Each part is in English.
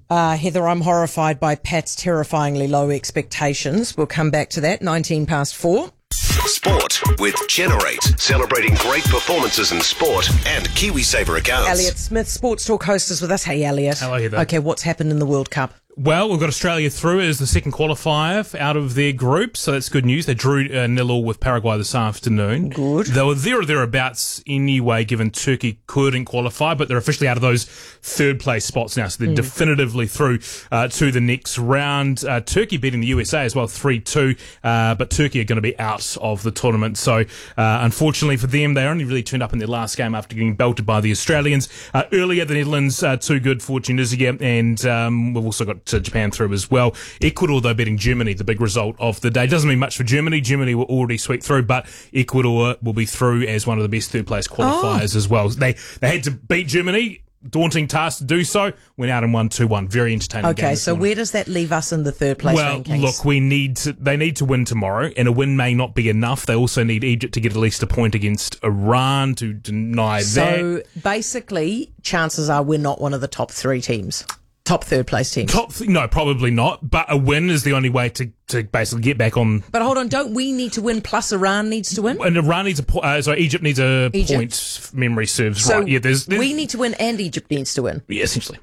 Heather, I'm horrified by Pat's terrifyingly low expectations. We'll come back to that. 4:19. Sport with Generate, celebrating great performances in sport and KiwiSaver accounts. Elliot Smith, Sports Talk host, is with us. Hey, Elliot. Hello, Heather. Okay, what's happened in the World Cup? Well, we've got Australia through as the second qualifier out of their group, so that's good news. They drew 0-0 with Paraguay this afternoon. Good. They were there or thereabouts anyway, given Turkey couldn't qualify, but they're officially out of those third-place spots now, so they're definitively through to the next round. Turkey beating the USA as well, 3-2, but Turkey are going to be out of the tournament. So, unfortunately for them, they only really turned up in their last game after getting belted by the Australians. Earlier, the Netherlands, too good for Tunisia, and we've also got Japan through as well. Ecuador, though, beating Germany, the big result of the day. Doesn't mean much for Germany. Germany were already swept through, but Ecuador will be through as one of the best third-place qualifiers as well. They had to beat Germany. Daunting task to do so. Went out and won 2-1. Very entertaining game. Okay, so where does that leave us in the third-place rankings? Look, they need to win tomorrow, and a win may not be enough. They also need Egypt to get at least a point against Iran to deny that. So, basically, chances are we're not one of the top three teams. Top third-place teams. No, probably not. But a win is the only way to basically get back on. But hold on, don't we need to win plus Iran needs to win? And Iran needs Egypt needs a point, if memory serves so right. Yeah, there's we need to win and Egypt needs to win. Yeah, essentially.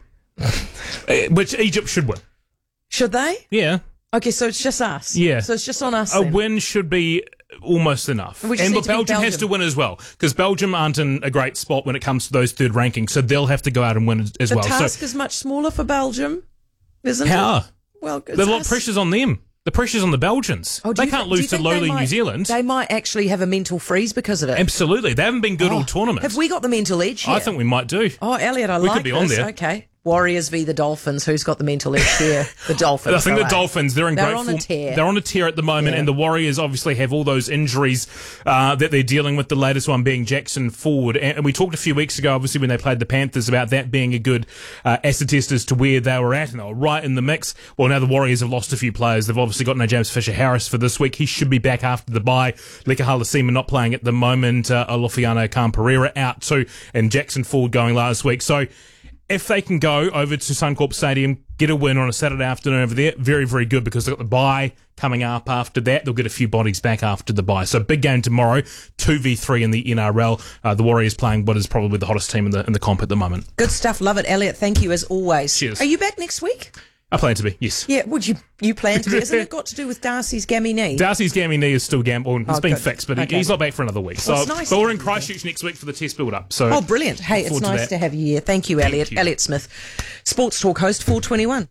Which Egypt should win. Should they? Yeah. Okay, so it's just us. Yeah. So it's just on us A then. win should be almost enough. And Belgium has to win as well, because Belgium aren't in a great spot when it comes to those third rankings, so they'll have to go out and win as well. The task is much smaller for Belgium, isn't it? How? Well, there's a lot of pressure's on them. The pressure's on the Belgians. They can't lose to lowly New Zealand. They might actually have a mental freeze because of it. Absolutely. They haven't been good all tournament. Have we got the mental edge here? I think we might do. Oh, Elliot, I we like could be this. on there. Okay. Warriors v. the Dolphins. Who's got the mental edge here? The Dolphins. I think the Dolphins, they're in great form. They're on a tear at the moment, and the Warriors obviously have all those injuries that they're dealing with, the latest one being Jackson Ford. And we talked a few weeks ago, obviously, when they played the Panthers, about that being a good acid test as to where they were at, and they were right in the mix. Well, now the Warriors have lost a few players. They've obviously got no James Fisher-Harris for this week. He should be back after the bye. Leka Halasima not playing at the moment. Alofiana Khan-Pereira out too, and Jackson Ford going last week. So, if they can go over to Suncorp Stadium, get a win on a Saturday afternoon over there, very, very good, because they've got the bye coming up after that. They'll get a few bodies back after the bye. So big game tomorrow, 2v3 in the NRL. The Warriors playing what is probably the hottest team in the comp at the moment. Good stuff. Love it, Elliot. Thank you as always. Cheers. Are you back next week? I plan to be, yes. Yeah, would you plan to be? Hasn't it got to do with Darcy's gammy knee? Darcy's gammy knee is still it's been good. fixed, but Okay. he's not back for another week. Well, it's nice but we're in Christchurch next week for the test build-up. So oh, brilliant. Hey, it's nice to have you here. Thank you, Elliot. you. Elliot Smith, Sports Talk host, 421.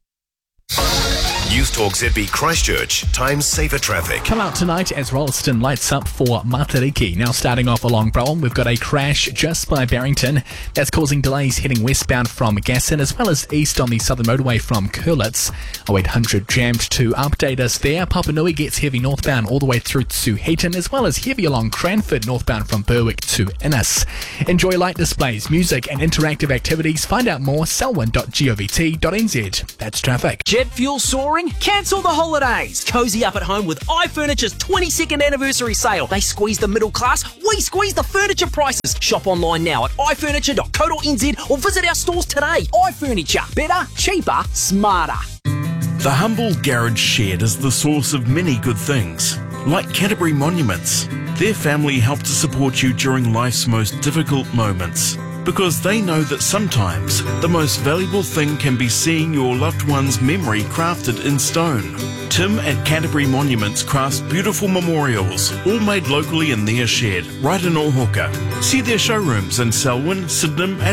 News Talk ZB Christchurch, Times Saver Traffic. Come out tonight as Rolleston lights up for Matariki. Now starting off along Brown, we've got a crash just by Barrington. That's causing delays heading westbound from Gasson, as well as east on the southern motorway from Curlitz. 0800 jammed to update us there. Papanui gets heavy northbound all the way through to Heaton, as well as heavy along Cranford northbound from Berwick to Innis. Enjoy light displays, music and interactive activities. Find out more, selwyn.govt.nz. That's traffic. Jet fuel soaring? Cancel the holidays. Cozy up at home with iFurniture's 22nd anniversary sale. They squeeze the middle class, we squeeze the furniture prices. Shop online now at ifurniture.co.nz or visit our stores today. iFurniture. Better, cheaper, smarter. The humble garage shed is the source of many good things, like Canterbury Monuments. Their family help to support you during life's most difficult moments, because they know that sometimes the most valuable thing can be seeing your loved one's memory crafted in stone. Tim at Canterbury Monuments crafts beautiful memorials, all made locally in their shed, right in Ohuka. See their showrooms in Selwyn, Sydenham and